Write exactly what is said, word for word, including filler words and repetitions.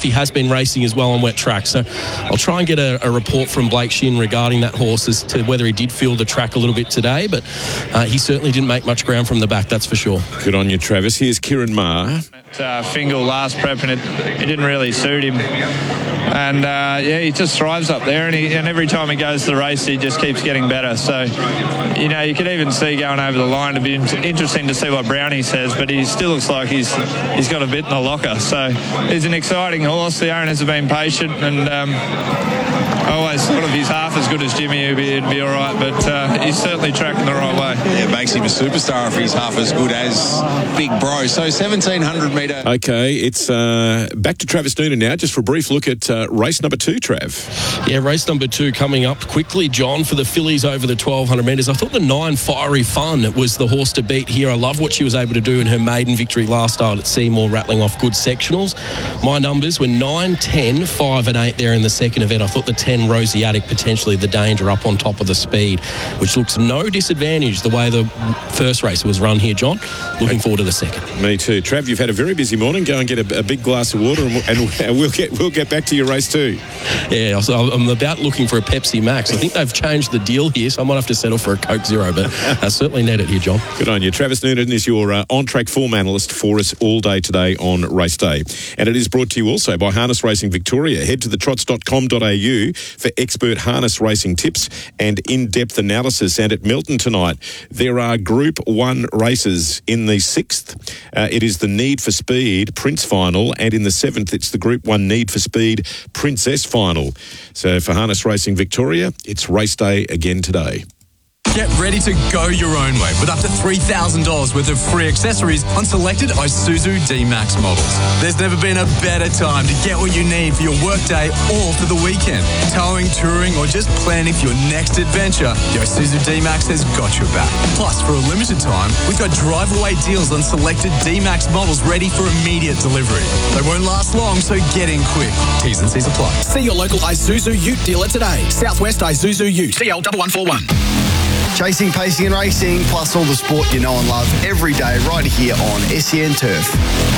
He has been racing as well on wet tracks. So I'll try and get a, a report from Blake Shin regarding that horse as to whether he did feel the track a little bit today, but uh, he certainly didn't make much ground from the back, that's for sure. Good on you, Travis. Here's Kieran Maher. Uh, Fingal last prep, and it, it didn't really suit him. And uh, yeah, he just thrives up there, and, he, and every time he goes to the race, he just keeps getting better. So, you know, you could even see going over the line. It'd be interesting to see what Brownie says, but he still looks like he's he's got a bit in the locker. So he's an exciting horse. The owners have been patient, and um, I always thought if he's half as good as Jimmy, he'd be, he'd be all right. But uh, he's certainly tracking the right way. Yeah, it makes him a superstar if he's half as good as Big Bro. So seventeen hundred metre. Okay, it's uh, back to Travis Noonan now, just for a brief look at uh, race number two, Trav. Yeah, race number two coming up quickly, John, for the fillies over the twelve hundred metres. I thought the nine Fiery Fun was the horse to beat here. I love what she was able to do in her maiden victory last start at Seymour, rattling off good sectionals. My numbers were nine, ten, five and eight there in the second event. I thought the ten Rosiatic, potentially the danger up on top of the speed, which looks no disadvantage the way the first race was run here, John. Looking forward to the second. Me too. Trav, you've had a very busy morning. Go and get a, a big glass of water, and, we'll, and we'll get we'll get back to your race too. Yeah, so I'm about looking for a Pepsi Max. I think they've changed the deal here, so I might have to settle for a Coke Zero, but I certainly need it here, John. Good on you. Travis Noonan is your uh, on-track form analyst for us all day today on race day. And it is brought to you also by Harness Racing Victoria. Head to the trots dot com dot a u for expert harness racing tips and in-depth analysis. And at Melton tonight, there are Group one races. In the sixth, uh, it is the Need for Speed Prince Final, and in the seventh, it's the Group one Need for Speed Princess Final. So for Harness Racing Victoria, it's race day again today. Get ready to go your own way with up to three thousand dollars worth of free accessories on selected Isuzu D-Max models. There's never been a better time to get what you need for your workday or for the weekend. Towing, touring, or just planning for your next adventure, the Isuzu D-Max has got your back. Plus, for a limited time, we've got drive-away deals on selected D-Max models ready for immediate delivery. They won't last long, so get in quick. T's and C's apply. See your local Isuzu Ute dealer today. Southwest Isuzu Ute. C L one one four one. Chasing, pacing and racing, plus all the sport you know and love every day right here on S E N Turf.